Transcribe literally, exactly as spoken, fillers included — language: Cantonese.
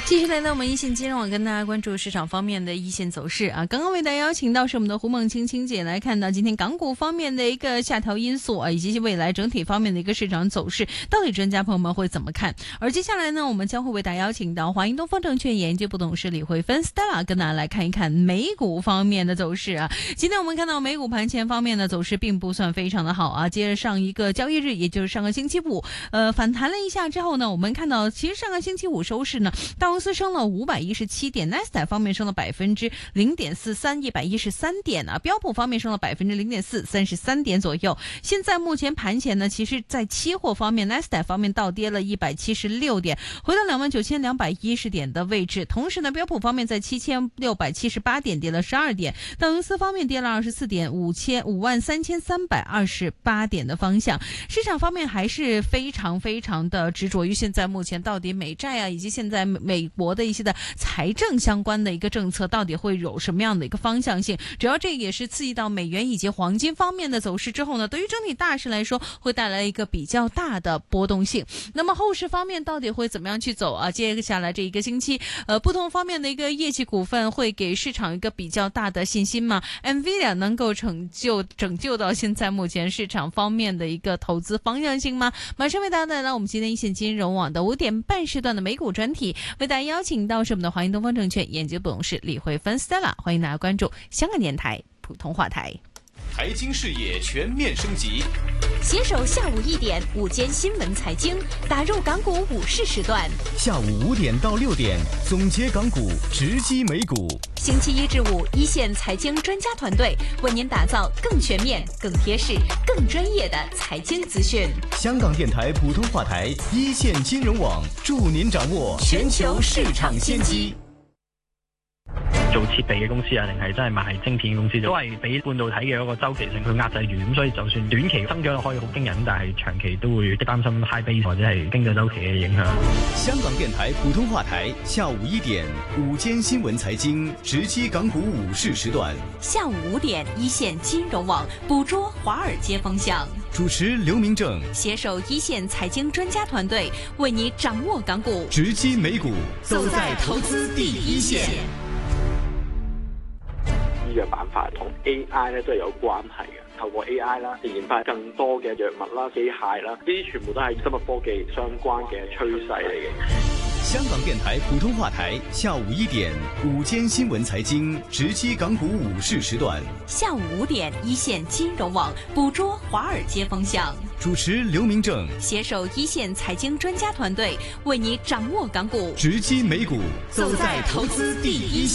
继续来到我们一线金融网，跟大家关注市场方面的一线走势啊。刚刚为大家邀请到是我们的胡梦清清姐来看到今天港股方面的一个下调因素啊，以及未来整体方面的一个市场走势，到底专家朋友们会怎么看？而接下来呢，我们将会为大家邀请到华银东方证券研究部董事李慧芬 Stella 跟大家来看一看美股方面的走势啊。今天我们看到美股盘前方面的走势并不算非常的好啊，接着上一个交易日，也就是上个星期五，呃，反弹了一下之后呢，我们看到其实上个星期五收市呢，道琼斯升了五百一十七点，纳斯达克方面升了百分之零点四三，一百一十三点啊，标普方面升了百分之零点四，三十三点左右。现在目前盘前呢，其实在期货方面，纳斯达克方面倒跌了一百七十六点，回到两万九千两百一十点的位置。同时呢，标普方面在七千六百七十八点跌了十二点，道琼斯方面跌了二十四点，五千五万三千三百二十八点的方向。市场方面还是非常非常的执着于现在目前到底美债啊，以及现在美国的一些的财政相关的一个政策到底会有什么样的一个方向性。主要这也是刺激到美元以及黄金方面的走势之后呢，对于整体大势来说会带来一个比较大的波动性。那么后市方面到底会怎么样去走啊？接下来这一个星期呃，不同方面的一个业绩股份会给市场一个比较大的信心吗？ Nvidia 能够拯救拯救到现在目前市场方面的一个投资方向性吗？马上为大家带来我们今天一线金融网的五点半时段的美股专题，为大家邀请到是我们的华银东方证券研究部董事李慧芬 Stella， 欢迎大家关注香港电台普通话台。 财经视野全面升级， 携手下午一点午间新闻财经，打入港股午市时段。 下午五点到六点，总结港股，直击美股。 星期一至五，一线财经专家团队为您打造更全面、更贴市、更专业的财经资讯。 香港电台普通話台，一線金融網，助您掌握全球市場先機。 做設備嘅公司啊，定係真係賣晶片嘅公司，都係俾半導體嘅嗰個周期性去壓制住，咁所以就算短期增長可以好驚人，但係長期都會擔心 high base 或者係經濟周期嘅影響。 香港電台普通話台，下午一點，午間新聞財經，直擊港股午市時段。 下午五點，一線金融網捕捉華爾街風向。 主持劉明正， 攜手一線財經專家團隊，為你掌握港股， 直擊美股，走在投資第一線。 呢個板塊同 A I 咧都係有關係嘅，透過 A I 啦，研發更多嘅藥物啦、機械啦，呢啲全部都係生物科技相關嘅趨勢嚟嘅。 香港電台普通話台，下午一點，午間新聞財經，直擊港股午市時段。 下午五點，一線金融網捕捉華爾街風向。 主持劉明正， 攜手一線財經專家團隊，為你掌握港股， 直擊美股，走在投資第一線。